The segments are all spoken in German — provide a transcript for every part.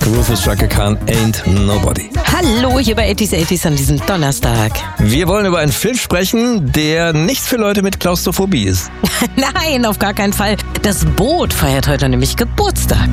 Rufus Chaka Khan, Ain't Nobody. Hallo, hier bei 80s an diesem Donnerstag. Wir wollen über einen Film sprechen, der nichts für Leute mit Klaustrophobie ist. Nein, auf gar keinen Fall. Das Boot feiert heute nämlich Geburtstag.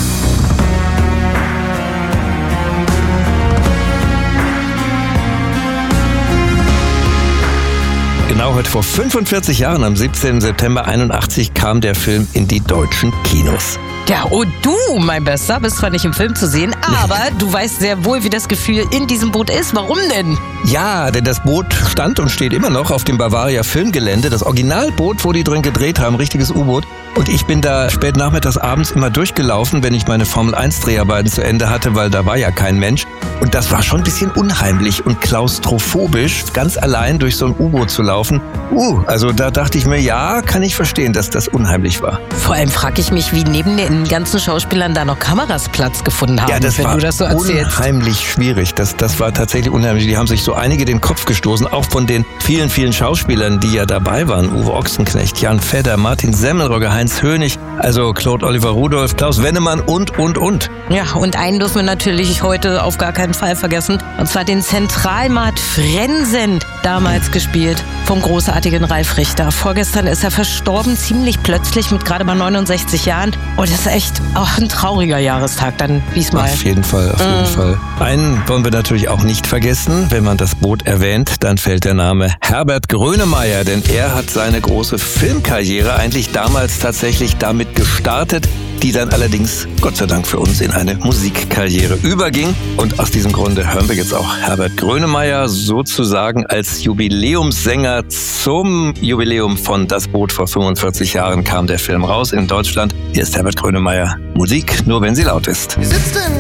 Genau heute vor 45 Jahren, am 17. September 81, kam der Film in die deutschen Kinos. Ja, und du, mein Bester, bist zwar nicht im Film zu sehen, aber du weißt sehr wohl, wie das Gefühl in diesem Boot ist. Warum denn? Ja, denn das Boot stand und steht immer noch auf dem Bavaria Filmgelände. Das Originalboot, wo die drin gedreht haben, richtiges U-Boot. Und ich bin da spät nachmittags abends immer durchgelaufen, wenn ich meine Formel-1-Dreharbeiten zu Ende hatte, weil da war ja kein Mensch. Und das war schon ein bisschen unheimlich und klaustrophobisch, ganz allein durch so ein U-Boot zu laufen. Also da dachte ich mir, ja, kann ich verstehen, dass das unheimlich war. Vor allem frage ich mich, wie neben den ganzen Schauspielern da noch Kameras Platz gefunden haben, ja, das wenn war du das so erzählst. Unheimlich schwierig. Das war tatsächlich unheimlich. Die haben sich so einige den Kopf gestoßen, auch von den vielen, vielen Schauspielern, die ja dabei waren. Uwe Ochsenknecht, Jan Fedder, Martin Semmelrogge, Heinz Hönig, also Claude Oliver Rudolph, Klaus Wennemann und. Ja, und einen dürfen wir natürlich heute auf gar keinen Fall vergessen. Und zwar den Zentralmart Frensen, damals gespielt vom großartigen Ralf Richter. Vorgestern ist er verstorben, ziemlich plötzlich mit gerade mal 69 Jahren. Und das ist echt auch ein trauriger Jahrestag dann diesmal. Auf jeden Fall. Einen wollen wir natürlich auch nicht vergessen. Wenn man das Boot erwähnt, dann fällt der Name Herbert Grönemeyer, denn er hat seine große Filmkarriere eigentlich damals tatsächlich damit gestartet, die dann allerdings, Gott sei Dank für uns, in eine Musikkarriere überging. Und aus diesem Grunde hören wir jetzt auch Herbert Grönemeyer sozusagen als Jubiläumssänger zum Jubiläum von Das Boot. Vor 45 Jahren kam der Film raus in Deutschland. Hier ist Herbert Grönemeyer. Musik, nur wenn sie laut ist. Wie sitzt denn